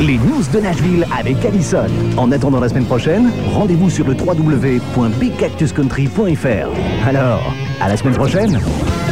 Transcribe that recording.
les news de Nashville avec Allison. En attendant la semaine prochaine, rendez-vous sur le www.bigcactuscountry.fr. Alors, à la semaine prochaine.